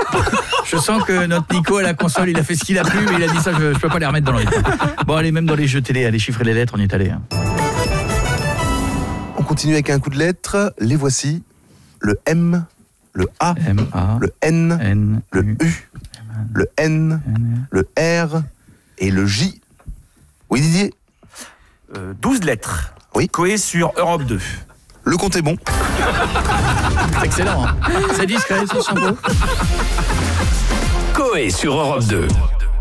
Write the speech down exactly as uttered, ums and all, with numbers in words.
Je sens que notre Nico à la console, il a fait ce qu'il a pu, mais il a dit ça, je, je peux pas les remettre dans le rythme. Bon, allez, même dans les jeux télé, allez chiffrer les lettres, on y est allé. Hein. On continue avec un coup de lettres. Les voici. Le M, le A, M, A, le N, N, le U, le N, N, le R et le J. Oui, Didier? Euh, douze lettres. Oui. Coé sur Europe deux. Le compte est bon. C'est excellent, hein. C'est discret, c'est sympa. Coé sur Europe deux.